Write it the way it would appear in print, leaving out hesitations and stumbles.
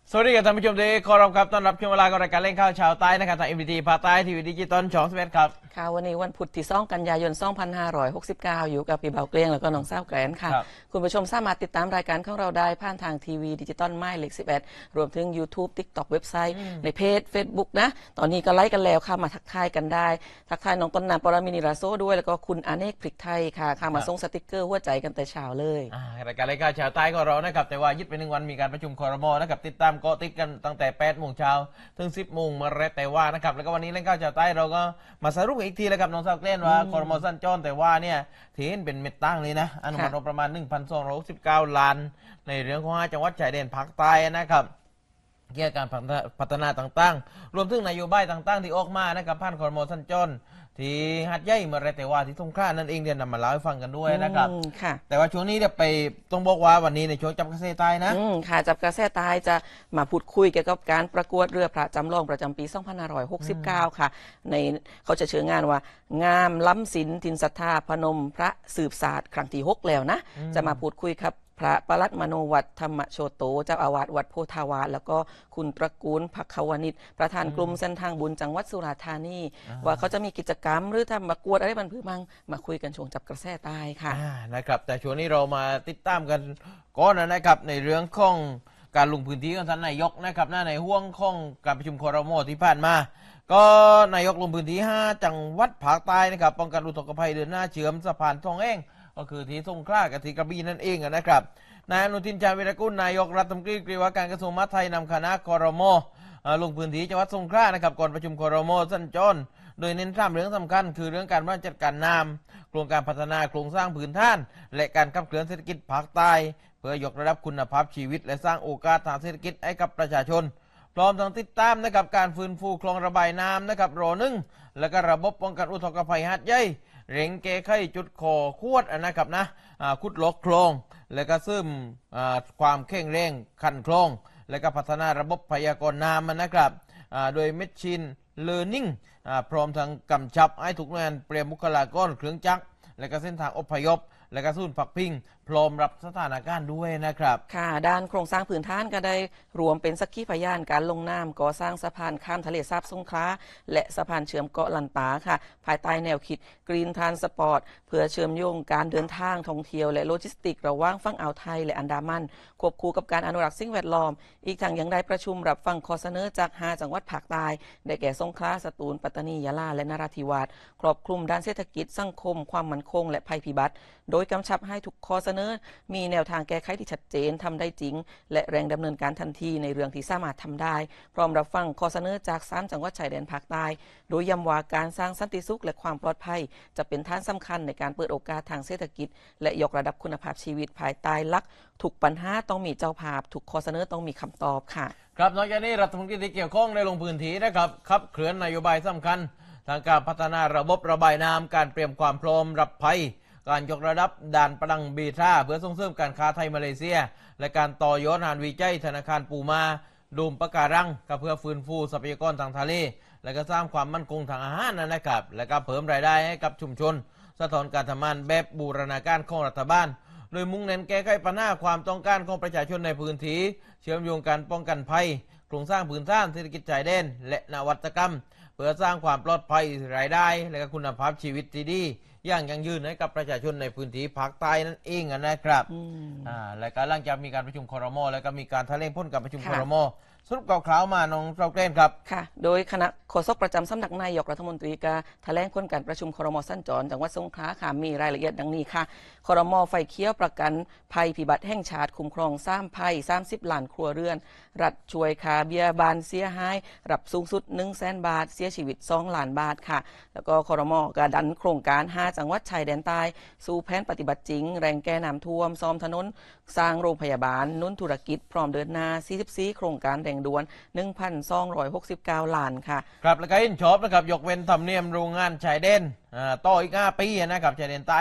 สวัสดีครับท่านผู้ชมที่เคารพครับต้อนรับช่วงเวลาของรายการเล่นข่าวชาวใต้นะครับทาง MPT ภาคใต้ทีวีดิจิตอลช่อง11ครับค่ะวันนี้วันพุธที่2กันยายน2569อยู่กับพี่เบาเกลียงแล้วก็น้องเศร้าแกรนค่ะคุณผู้ชมสามารถติดตามรายการของเราได้ผ่านทางทีวีดิจิตอลหมายเลข11รวมถึง YouTube TikTok เว็บไซต์ในเพจ Facebook นะตอนนี้ก็ไลค์กันแล้วค่ะมาทักทายกันได้ทักทายน้องต้นน้ำปรมินีราโซด้วยแล้วก็คุณอเนกพริกไทยค่ะมาส่งสติกเกอร์หัวใจกันแต่เช้าเลยรายการเล่นข่าวชาวใต้ของเรานะครับแต่ว่ายึดไป1 วันมีการประชุมครม.นะครับติดตามเกาะติดกันตั้งแต่8 โมงเช้าถึง 10 โมงมาแล้วแต่ว่านะครับแล้วก็วันนี้เล่นข่าวชาวใต้เราก็มาสรุปอีกทีแล้วกับน้องสาวเกล้นว่าครม.สั้นจอนแต่ว่าเนี่ยที่เห็นเป็นเม็ดตั้งเลยนะอนุมัติประมาณ 1,269 ล้านในเรื่องของ5 จังหวัดชายแดนภาคใต้นะครับเกี่ยวกับการพัฒนาต่างๆรวมถึงนโยบายต่างๆที่ออกมานะครับผ่านครม.สั้นจอนที่หัดใหญ่มาแต่ว่าที่สงขลานั่นเองเดี๋ยวนำมาเล่าให้ฟังกันด้วยนะครับแต่ว่าช่วงนี้เดี๋ยวไปต้องบอกว่าวันนี้ในช่วงจับกระแสใต้นะค่ะจับกระแสใต้จะมาพูดคุยเกี่ยวกับการประกวดเรือพระจำลองประจำปี2569ค่ะในเขาจะเชิญงานว่างามล้ำศิลป์ทินศรัทธาพนมพระสืบศาสตร์ครั้งที่6แล้วนะจะมาพูดคุยครับพระปลัดมโนวัดธรรมโชโตเจ้าอาวาสวัดโพธาวาสแล้วก็คุณตระกูลภักขวนิชประธานกลุ่มเส้นทางบุญจังหวัดสุราษฎร์ธานีว่าเขาจะมีกิจกรรมหรือทำประกวดอะไรบันพื้มั่งมาคุยกันช่วงจับกระแสใต้ค่ะนะครับแต่ช่วงนี้เรามาติดตามกันก่อนนะครับในเรื่องของการลงพื้นที่ของท่านนายกนะครับในห่วงของการประชุมครม.ที่ผ่านมาก็นายกลงพื้นที่5 จังหวัดภาคใต้นะครับป้องกันอุทกภัยเดินหน้าเชื่อมสะพานทองเองก็คือที่สงขลากับที่กระบี่นั่นเองนะครับนายอนุทินชาญวีรกูลนายกรัฐมนตรีว่าการกระทรวงมหาดไทยนำคณะครม.ลงพื้นที่จังหวัดสงขลานะครับก่อนประชุมครม.สั้นจรโดยเน้น3 เรื่องสำคัญคือเรื่องการบริหารจัดการน้ำโครงการพัฒนาโครงสร้างพื้นฐานและการขับเคลื่อนเศรษฐกิจภาคใต้เพื่อยกระดับคุณภาพชีวิตและสร้างโอกาสทางเศรษฐกิจให้กับประชาชนพร้อมทั้งติดตามนะครับการฟื้นฟูคลองระบายน้ำนะครับร.1และก็ระบบป้องกันอุทกภัยหาดใหญ่เร่งแก้ไขจุดคอขวดนะครับนะขุดลอกคลองและก็ซึมความแข็งแรงคันคลองและก็พัฒนาระบบพยากรณ์น้ำนะครับโดย Machine Learning พร้อมทั้งกำชับให้ทุกหน่วยงานเตรียมบุคลากรเครื่องจักรและก็เส้นทางอพยพและก็ศูนย์พักพิงพร้อมรับสถานการณ์ด้วยนะครับค่ะด้านโครงสร้างพื้นฐานก็ได้รวมเป็นสักขีพยานการลงนามก่อสร้างสะพานข้ามทะเลสาบสงขลาและสะพานเชื่อมเกาะลันตาค่ะภายใต้แนวคิด Green Transport เพื่อเชื่อมโยงการเดินทางท่องเที่ยวและโลจิสติกระหว่างฝั่งอ่าวไทยและอันดามันควบคู่กับการอนุรักษ์สิ่งแวดล้อมอีกทั้งยังได้ประชุมรับฟังข้อเสนอจาก5 จังหวัดภาคใต้ได้แก่สงขลาสตูลปัตตานียะลาและนราธิวาสครอบคลุมด้านเศรษฐกิจสังคมความมั่นคงและภัยพิบัติโดยกำชับให้ทุกข้อเสนอมีแนวทางแก้ไขที่ชัดเจนทำได้จริงและแรงดำเนินการทันทีในเรื่องที่สามารถทำได้พร้อมรับฟังข้อเสนอจาก3 จังหวัดชายแดนภาคใต้โดยย้ำว่าการสร้างสันติสุขและความปลอดภัยจะเป็นฐานสำคัญในการเปิดโอกาสทางเศรษฐกิจและยกระดับคุณภาพชีวิตภายใต้หลักทุกปัญหาต้องมีเจ้าภาพทุกข้อเสนอต้องมีคำตอบค่ะครับนอกจากนี้รัฐมนตรีที่เกี่ยวข้องได้ลงพื้นที่นะครับขับเคลื่อนนโยบายสำคัญทางการพัฒนาระบบระบายน้ำการเตรียมความพร้อมรับภัยการยกระดับด่านประดังเบท่าเพื่อส่งเสริมการค้าไทยมาเลเซียและการต่อยอดงานวิจัยธนาคารปูมาดูมปะการังเพื่อฟื้นฟูทรัพยากรทางทะเลและก็สร้างความมั่นคงทางอาหารนะครับและก็เพิ่มรายได้ให้กับชุมชนสะท้อนการทำงานแบบบูรณาการของรัฐบาลโดยมุ่งเน้นแก้ไขปัญหาความต้องการของประชาชนในพื้นที่เชื่อมโยงการป้องกันภัยโครงสร้างพื้นฐานเศรษฐกิจชายแดนและนวัตกรรมเพื่อสร้างความปลอดภัยรายได้และก็คุณภาพชีวิตที่ดีอย่างยั่งยืนให้กับประชาชนในพื้นที่ภาคใต้นั่นเองนะครับและก็หลังจากมีการประชุมครม.แล้วก็มีการแถลงผลการประชุมครม.สรุปข่าวมาน้องเราเกรนครับค่ะโดยคณะโฆษกประจำสำนักนายกรัฐมนตรีก็แถลงผลการประชุมครม.สั้นจรจังหวัดสงขลาค่ะมีรายละเอียดดังนี้ค่ะครม.ไฟเขียวประกันภัยพิบัติแห่งชาติคุ้มครอง3 ภัย30 ล้านครัวเรือนรัฐช่วยค่าเบี้ยบานเสียหายรับสูงสุด 100,000 บาทเสียชีวิต2 ล้านบาทค่ะแล้วก็ครม.ก็ดันโครงการ5 จังหวัดชายแดนใต้สู่แผนปฏิบัติจริงแรงแก้น้ำท่วมซ่อมถนนสร้างโรงพยาบาลนุนธุรกิจพร้อมเดินหน้า44 โครงการแรงด่วน 1,269 ล้านค่ะครับแล้วก็เห็นชอบนะครับยกเว้นธรรมเนียมโรงงานชายแดนต่ออีก5 ปีนะครับชายแดนใต้